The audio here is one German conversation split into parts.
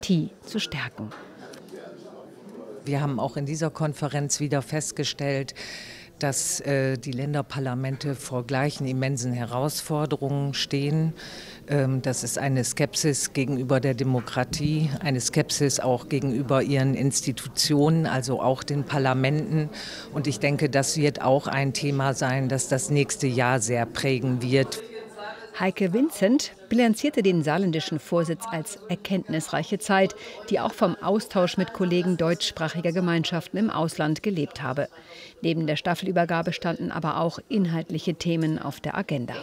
zu stärken. Wir haben auch in dieser Konferenz wieder festgestellt, dass die Länderparlamente vor gleichen immensen Herausforderungen stehen. Das ist eine Skepsis gegenüber der Demokratie, eine Skepsis auch gegenüber ihren Institutionen, also auch den Parlamenten. Und ich denke, das wird auch ein Thema sein, das das nächste Jahr sehr prägen wird. Heike Vincent bilanzierte den saarländischen Vorsitz als erkenntnisreiche Zeit, die auch vom Austausch mit Kollegen deutschsprachiger Gemeinschaften im Ausland gelebt habe. Neben der Staffelübergabe standen aber auch inhaltliche Themen auf der Agenda.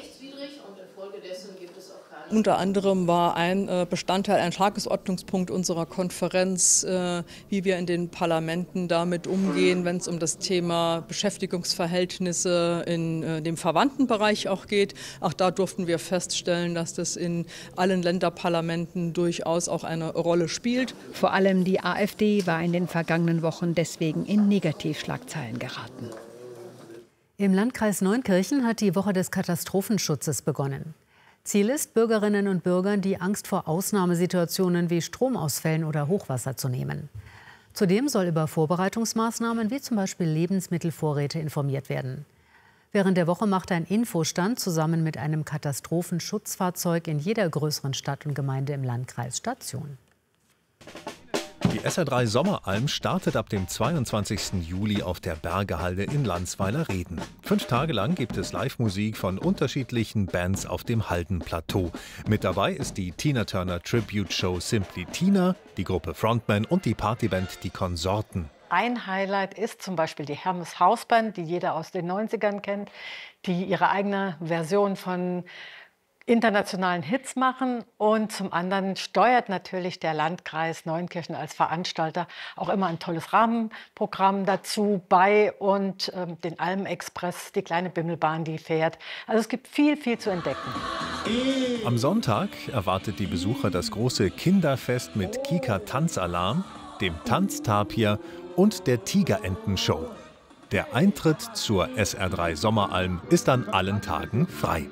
Unter anderem war ein Bestandteil, ein Tagesordnungspunkt unserer Konferenz, wie wir in den Parlamenten damit umgehen, wenn es um das Thema Beschäftigungsverhältnisse in dem Verwandtenbereich auch geht. Auch da durften wir feststellen, dass das in allen Länderparlamenten durchaus auch eine Rolle spielt. Vor allem die AfD war in den vergangenen Wochen deswegen in Negativschlagzeilen geraten. Im Landkreis Neunkirchen hat die Woche des Katastrophenschutzes begonnen. Ziel ist, Bürgerinnen und Bürgern die Angst vor Ausnahmesituationen wie Stromausfällen oder Hochwasser zu nehmen. Zudem soll über Vorbereitungsmaßnahmen wie zum Beispiel Lebensmittelvorräte informiert werden. Während der Woche macht ein Infostand zusammen mit einem Katastrophenschutzfahrzeug in jeder größeren Stadt und Gemeinde im Landkreis Station. Die SR3 Sommeralm startet ab dem 22. Juli auf der Bergehalde in Landsweiler-Reden. 5 Tage lang gibt es Live-Musik von unterschiedlichen Bands auf dem Haldenplateau. Mit dabei ist die Tina Turner Tribute Show Simply Tina, die Gruppe Frontman und die Partyband Die Konsorten. Ein Highlight ist zum Beispiel die Hermes Hausband, die jeder aus den 90ern kennt, die ihre eigene Version von internationalen Hits machen. Und zum anderen steuert natürlich der Landkreis Neunkirchen als Veranstalter auch immer ein tolles Rahmenprogramm dazu bei und den Alm-Express, die kleine Bimmelbahn, die fährt. Also es gibt viel zu entdecken. Am Sonntag erwartet die Besucher das große Kinderfest mit Kika Tanzalarm, dem Tanztapir und der Tigerentenshow. Der Eintritt zur SR3 Sommeralm ist an allen Tagen frei.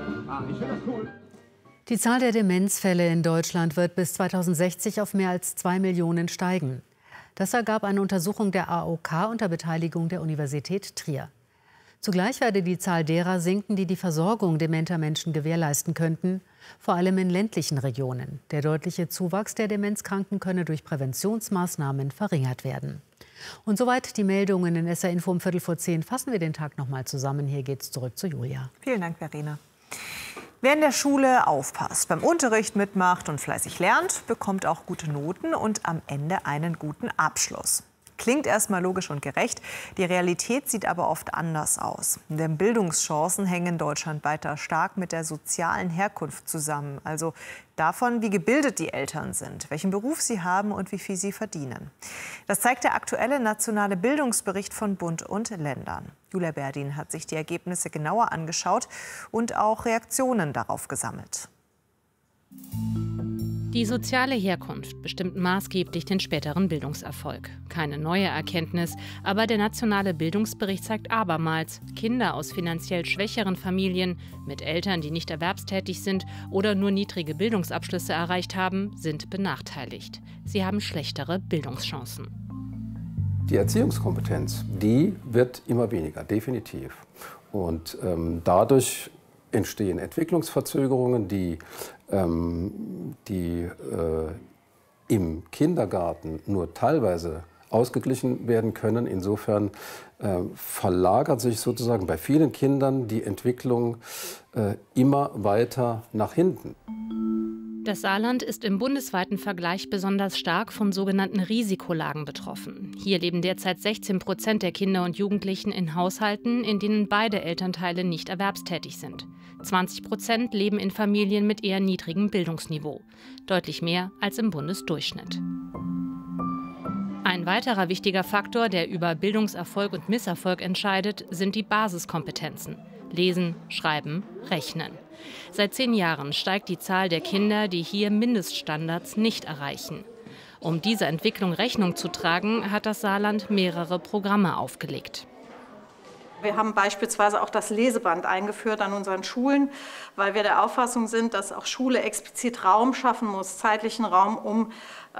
Die Zahl der Demenzfälle in Deutschland wird bis 2060 auf mehr als 2 Millionen steigen. Das ergab eine Untersuchung der AOK unter Beteiligung der Universität Trier. Zugleich werde die Zahl derer sinken, die die Versorgung dementer Menschen gewährleisten könnten, vor allem in ländlichen Regionen. Der deutliche Zuwachs der Demenzkranken könne durch Präventionsmaßnahmen verringert werden. Und soweit die Meldungen in SR Info um 9:15. Fassen wir den Tag noch mal zusammen. Hier geht's zurück zu Julia. Vielen Dank, Verena. Wer in der Schule aufpasst, beim Unterricht mitmacht und fleißig lernt, bekommt auch gute Noten und am Ende einen guten Abschluss. Klingt erstmal logisch und gerecht, die Realität sieht aber oft anders aus. Denn Bildungschancen hängen in Deutschland weiter stark mit der sozialen Herkunft zusammen. Also davon, wie gebildet die Eltern sind, welchen Beruf sie haben und wie viel sie verdienen. Das zeigt der aktuelle nationale Bildungsbericht von Bund und Ländern. Julia Berdin hat sich die Ergebnisse genauer angeschaut und auch Reaktionen darauf gesammelt. Die soziale Herkunft bestimmt maßgeblich den späteren Bildungserfolg. Keine neue Erkenntnis, aber der nationale Bildungsbericht zeigt abermals, Kinder aus finanziell schwächeren Familien mit Eltern, die nicht erwerbstätig sind oder nur niedrige Bildungsabschlüsse erreicht haben, sind benachteiligt. Sie haben schlechtere Bildungschancen. Die Erziehungskompetenz, die wird immer weniger, definitiv. Und dadurch entstehen Entwicklungsverzögerungen, die im Kindergarten nur teilweise ausgeglichen werden können. Insofern verlagert sich sozusagen bei vielen Kindern die Entwicklung immer weiter nach hinten. Das Saarland ist im bundesweiten Vergleich besonders stark von sogenannten Risikolagen betroffen. Hier leben derzeit 16% der Kinder und Jugendlichen in Haushalten, in denen beide Elternteile nicht erwerbstätig sind. 20% leben in Familien mit eher niedrigem Bildungsniveau. Deutlich mehr als im Bundesdurchschnitt. Ein weiterer wichtiger Faktor, der über Bildungserfolg und Misserfolg entscheidet, sind die Basiskompetenzen. Lesen, Schreiben, Rechnen. Seit 10 Jahren steigt die Zahl der Kinder, die hier Mindeststandards nicht erreichen. Um dieser Entwicklung Rechnung zu tragen, hat das Saarland mehrere Programme aufgelegt. Wir haben beispielsweise auch das Leseband eingeführt an unseren Schulen, weil wir der Auffassung sind, dass auch Schule explizit Raum schaffen muss, zeitlichen Raum, um